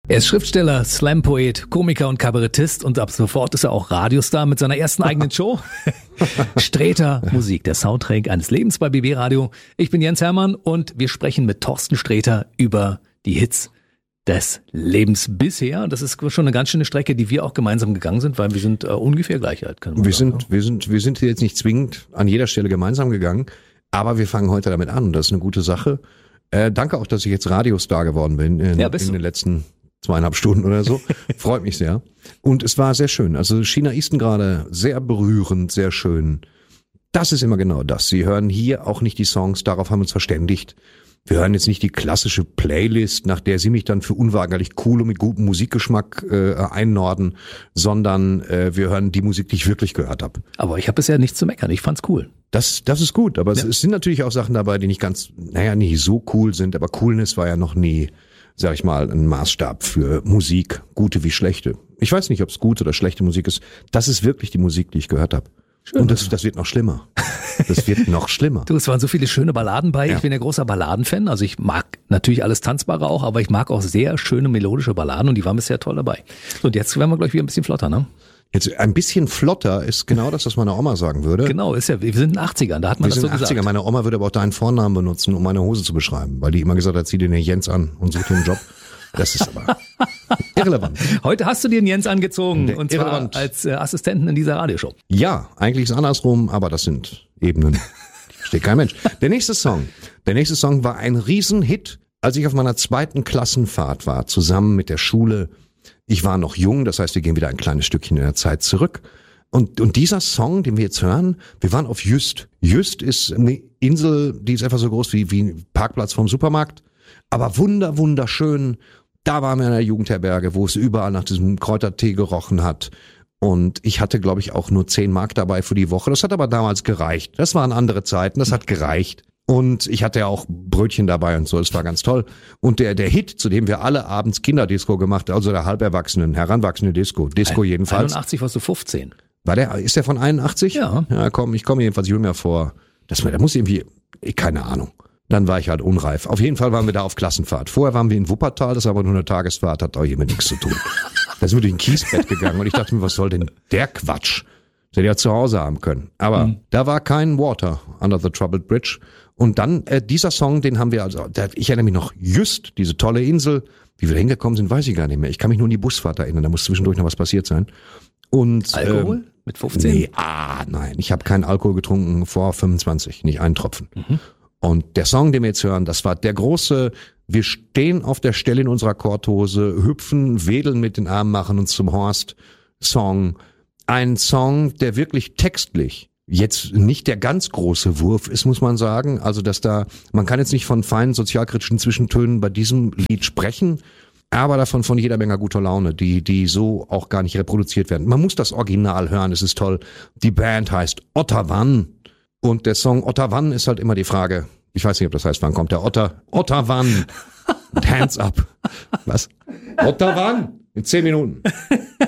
Er ist Schriftsteller, Slam-Poet, Komiker und Kabarettist und ab sofort ist er auch Radiostar mit seiner ersten eigenen Show. Sträter Musik, der Soundtrack eines Lebens bei BB Radio. Ich bin Jens Hermann und wir sprechen mit Thorsten Sträter über die Hits des Lebens bisher. Das ist schon eine ganz schöne Strecke, die wir auch gemeinsam gegangen sind, weil wir sind ungefähr gleich alt. Wir sind jetzt nicht zwingend an jeder Stelle gemeinsam gegangen, aber wir fangen heute damit an. Das ist eine gute Sache. Danke auch, dass ich jetzt Radiostar geworden bin in den letzten 2,5 Stunden oder so. Freut mich sehr. Und es war sehr schön. Also China Easton gerade sehr berührend, sehr schön. Das ist immer genau das. Sie hören hier auch nicht die Songs, darauf haben wir uns verständigt. Wir hören jetzt nicht die klassische Playlist, nach der Sie mich dann für unweigerlich cool und mit gutem Musikgeschmack einnorden, sondern wir hören die Musik, die ich wirklich gehört habe. Aber ich habe bisher nichts zu meckern. Ich fand's cool. Das ist gut, aber es sind natürlich auch Sachen dabei, die nicht nicht so cool sind, aber Coolness war ja noch nie, sag ich mal, ein Maßstab für Musik, gute wie schlechte. Ich weiß nicht, ob es gute oder schlechte Musik ist. Das ist wirklich die Musik, die ich gehört habe. Schön. Und das wird noch schlimmer. Das wird noch schlimmer. Du, es waren so viele schöne Balladen bei. Ja. Ich bin ja großer Balladenfan. Also ich mag natürlich alles Tanzbare auch, aber ich mag auch sehr schöne melodische Balladen und die waren bisher toll dabei. So, und jetzt werden wir gleich wieder ein bisschen flotter, ne? Jetzt ein bisschen flotter ist genau das, was meine Oma sagen würde. Genau, ist ja, wir sind in den 80ern, da hat man das so gesagt. Meine Oma würde aber auch deinen Vornamen benutzen, um meine Hose zu beschreiben, weil die immer gesagt hat, zieh dir den Jens an und such dir einen Job. Das ist aber irrelevant. Heute hast du dir den Jens angezogen und zwar als Assistenten in dieser Radioshow. Ja, eigentlich ist es andersrum, aber das sind Ebenen, die versteht kein Mensch. Der nächste Song war ein Riesenhit, als ich auf meiner 2. Klassenfahrt war, zusammen mit der Schule. Ich war noch jung, das heißt, wir gehen wieder ein kleines Stückchen in der Zeit zurück. Und dieser Song, den wir jetzt hören, wir waren auf Jüst. Jüst ist eine Insel, die ist einfach so groß wie ein Parkplatz vom Supermarkt. Aber wunderschön. Da waren wir in einer Jugendherberge, wo es überall nach diesem Kräutertee gerochen hat. Und ich hatte, glaube ich, auch nur 10 Mark dabei für die Woche. Das hat aber damals gereicht. Das waren andere Zeiten, das hat gereicht. Und ich hatte ja auch Brötchen dabei und so, das war ganz toll. Und der Hit, zu dem wir alle abends Kinderdisco gemacht, also der heranwachsende Disco jedenfalls. 81 warst du 15. Ist der von 81? Ja. Ja, komm, ich komme jedenfalls jünger vor. Da muss irgendwie, keine Ahnung. Dann war ich halt unreif. Auf jeden Fall waren wir da auf Klassenfahrt. Vorher waren wir in Wuppertal, das war aber nur eine Tagesfahrt, hat auch hier mit nichts zu tun. Da sind wir durch ein Kiesbett gegangen und ich dachte mir, was soll denn der Quatsch? Das hätte ich ja zu Hause haben können. Aber da war kein Water under the Troubled Bridge. Und dann dieser Song, den haben wir ich erinnere mich noch, Jüst, diese tolle Insel. Wie wir da hingekommen sind, weiß ich gar nicht mehr. Ich kann mich nur an die Busfahrt erinnern, da muss zwischendurch noch was passiert sein. Und Alkohol? Mit 15? Nein, ich habe keinen Alkohol getrunken vor 25, nicht einen Tropfen. Und der Song, den wir jetzt hören, das war der große, wir stehen auf der Stelle in unserer Korthose, hüpfen, wedeln mit den Armen, machen uns zum Horst-Song. Ein Song, der wirklich textlich jetzt nicht der ganz große Wurf ist, muss man sagen. Also, man kann jetzt nicht von feinen sozialkritischen Zwischentönen bei diesem Lied sprechen, aber davon von jeder Menge guter Laune, die so auch gar nicht reproduziert werden. Man muss das Original hören, es ist toll. Die Band heißt Ottavan und der Song Ottavan ist halt immer die Frage, ich weiß nicht, ob das heißt, wann kommt der Otter? Ottavan. Hands up. Was? Ottavan? In 10 Minuten.